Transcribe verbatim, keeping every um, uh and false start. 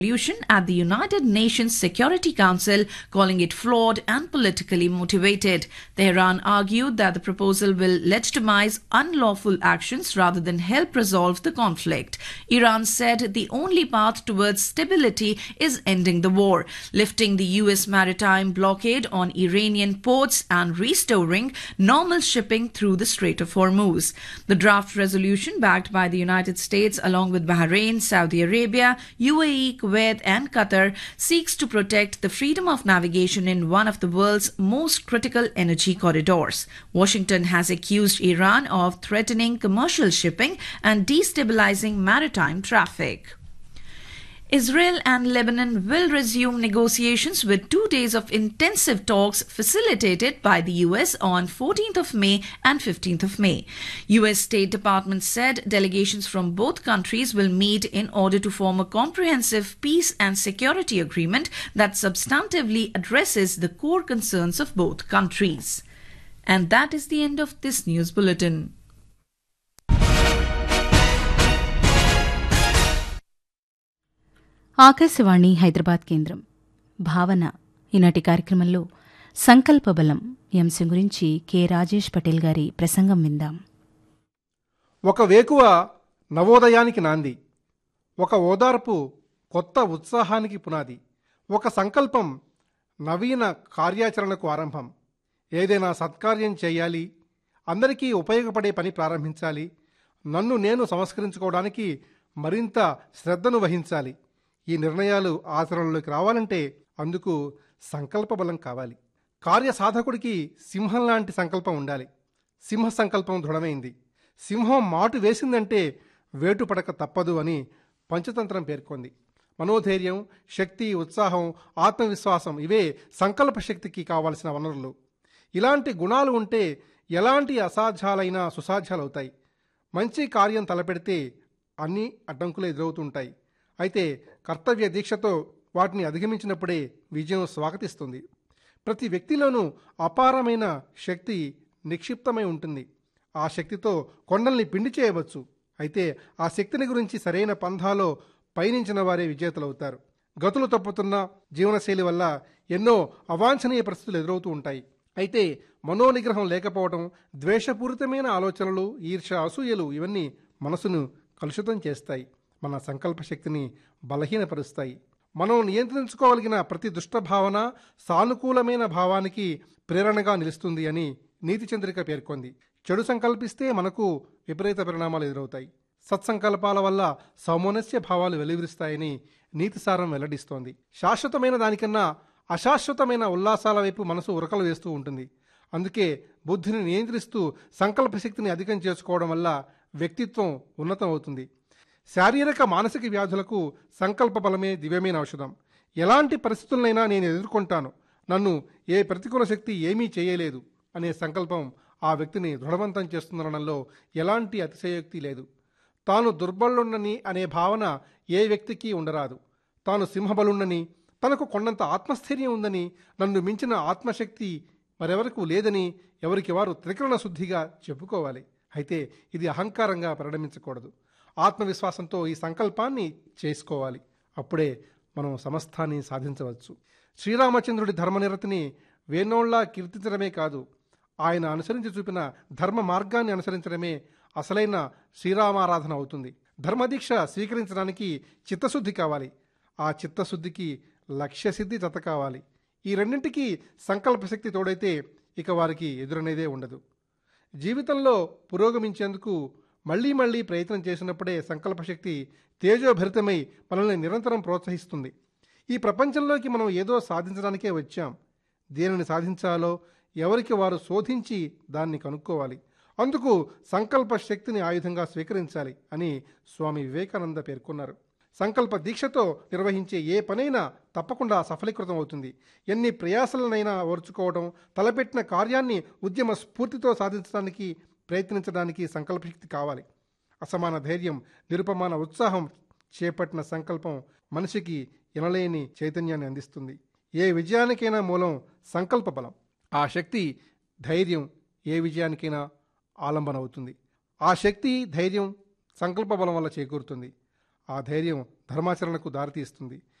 resolution at the United Nations Security Council, calling it flawed and politically motivated. Tehran argued that the proposal will legitimize unlawful actions rather than help resolve the conflict. Iran said the only path towards stability is ending the war, lifting the U S maritime blockade on Iranian ports and restoring normal shipping through the Strait of Hormuz. The draft resolution, backed by the United States along with Bahrain, Saudi Arabia, U A E, Kuwait and Qatar, seeks to protect the freedom of navigation in one of the world's most critical energy corridors. Washington has accused Iran of threatening commercial shipping and destabilizing maritime traffic. Israel and Lebanon will resume negotiations with two days of intensive talks facilitated by the U S on fourteenth of May and fifteenth of May. U S State Department said delegations from both countries will meet in order to form a comprehensive peace and security agreement that substantively addresses the core concerns of both countries. And that is the end of this news bulletin. Akashvani Hyderabad కేంద్రం భావన ఈనాటి కార్యక్రమంలో సంకల్ప బలం ఈ అంశం గురించి K Rajesh Patel గారి ప్రసంగం విందాం. ఒక వేకువ నవోదయానికి నాంది, ఒక ఓదార్పు కొత్త ఉత్సాహానికి పునాది, ఒక సంకల్పం నవీన కార్యాచరణకు ఆరంభం. ఏదైనా సత్కార్యం చేయాలి, అందరికీ ఉపయోగపడే పని ప్రారంభించాలి, నన్ను నేను సంస్కరించుకోవడానికి మరింత శ్రద్ధను వహించాలి. ఈ నిర్ణయాలు ఆచరణలోకి రావాలంటే అందుకు సంకల్ప బలం కావాలి. కార్యసాధకుడికి సింహం లాంటి సంకల్పం ఉండాలి. సింహ సంకల్పం దృఢమైంది. సింహం మాటు వేసిందంటే వేటుపడక తప్పదు అని పంచతంత్రం పేర్కొంది. మనోధైర్యం, శక్తి, ఉత్సాహం, ఆత్మవిశ్వాసం ఇవే సంకల్ప శక్తికి కావాల్సిన వనరులు. ఇలాంటి గుణాలు ఉంటే ఎలాంటి అసాధ్యాలైనా సుసాధ్యాలవుతాయి. మంచి కార్యం తలపెడితే అన్ని అడ్డంకులు ఎదురవుతుంటాయి. అయితే కర్తవ్య దీక్షతో వాటిని అధిగమించినప్పుడే విజయం స్వాగతిస్తుంది. ప్రతి వ్యక్తిలోనూ అపారమైన శక్తి నిక్షిప్తమై ఉంటుంది. ఆ శక్తితో కొండల్ని పిండి చేయవచ్చు. అయితే ఆ శక్తిని గురించి సరైన పంథాలో పయనించిన వారే విజేతలవుతారు. గతులు తప్పుతున్న జీవనశైలి వల్ల ఎన్నో అవాంఛనీయ పరిస్థితులు ఎదురవుతూ ఉంటాయి. అయితే మనోనిగ్రహం లేకపోవడం, ద్వేషపూరితమైన ఆలోచనలు, ఈర్ష్య, అసూయలు ఇవన్నీ మనసును కలుషితం చేస్తాయి. మన సంకల్ప శక్తిని బలహీనపరుస్తాయి. మనం నియంత్రించుకోగలిగిన ప్రతి దుష్ట భావన సానుకూలమైన భావానికి ప్రేరణగా నిలుస్తుంది అని నీతి చంద్రిక పేర్కొంది. చెడు సంకల్పిస్తే మనకు విపరీత పరిణామాలు ఎదురవుతాయి. సత్సంకల్పాల వల్ల సౌమనస్య భావాలు వెలువరిస్తాయని నీతిసారం వెల్లడిస్తోంది. శాశ్వతమైన దానికన్నా అశాశ్వతమైన ఉల్లాసాల వైపు మనసు ఉరకలు వేస్తూ ఉంటుంది. అందుకే బుద్ధిని నియంత్రిస్తూ సంకల్ప శక్తిని అధికం చేసుకోవడం వల్ల వ్యక్తిత్వం ఉన్నతం అవుతుంది. శారీరక మానసిక వ్యాధులకు సంకల్ప బలమే దివ్యమైన ఔషధం. ఎలాంటి పరిస్థితులనైనా నేను ఎదుర్కొంటాను, నన్ను ఏ ప్రతికూల శక్తి ఏమీ చేయలేదు అనే సంకల్పం ఆ వ్యక్తిని దృఢవంతం చేస్తుందనడంలో ఎలాంటి అతిశయోక్తి లేదు. తాను దుర్బలున్నని అనే భావన ఏ వ్యక్తికి ఉండరాదు. తాను సింహబలున్నని, తనకు కొండంత ఆత్మస్థైర్యం ఉందని, నన్ను మించిన ఆత్మశక్తి మరెవరకు లేదని ఎవరికి వారు త్రికరణ శుద్ధిగా చెప్పుకోవాలి. అయితే ఇది అహంకారంగా పరిణమించకూడదు. ఆత్మవిశ్వాసంతో ఈ సంకల్పాన్ని చేసుకోవాలి. అప్పుడే మనం సమస్తాన్ని సాధించవచ్చు. శ్రీరామచంద్రుడి ధర్మనిరతిని వేణోళ్లా కీర్తించడమే కాదు, ఆయన అనుసరించి చూపిన ధర్మ మార్గాన్ని అనుసరించడమే అసలైన శ్రీరామారాధన అవుతుంది. ధర్మదీక్ష స్వీకరించడానికి చిత్తశుద్ధి కావాలి. ఆ చిత్తశుద్ధికి లక్ష్యసిద్ధి జత కావాలి. ఈ రెండింటికి సంకల్పశక్తి తోడైతే ఇక వారికి ఎదురనేదే ఉండదు. జీవితంలో పురోగమించేందుకు మళ్లీ మళ్లీ ప్రయత్నం చేసినప్పుడే సంకల్పశక్తి తేజోభరితమై మనల్ని నిరంతరం ప్రోత్సహిస్తుంది. ఈ ప్రపంచంలోకి మనం ఏదో సాధించడానికే వచ్చాం. దేనిని సాధించాలో ఎవరికి వారు శోధించి దాన్ని కనుక్కోవాలి. అందుకు సంకల్ప శక్తిని ఆయుధంగా స్వీకరించాలి అని స్వామి వివేకానంద పేర్కొన్నారు. సంకల్ప దీక్షతో నిర్వహించే ఏ పనైనా తప్పకుండా సఫలీకృతం అవుతుంది. ఎన్ని ప్రయాసలనైనా ఓర్చుకోవడం, తలపెట్టిన కార్యాన్ని ఉద్యమ స్ఫూర్తితో సాధించడానికి ప్రయత్నించడానికి సంకల్పశక్తి కావాలి. అసమాన ధైర్యం, నిరుపమాన ఉత్సాహం చేపట్టిన సంకల్పం మనిషికి ఎనలేని చైతన్యాన్ని అందిస్తుంది. ఏ విజయానికైనా మూలం సంకల్ప బలం. ఆ శక్తి, ధైర్యం ఏ విజయానికైనా ఆలంబన అవుతుంది. ఆ శక్తి, ధైర్యం సంకల్ప బలం వల్ల చేకూరుతుంది. ఆ ధైర్యం ధర్మాచరణకు దారితీస్తుంది.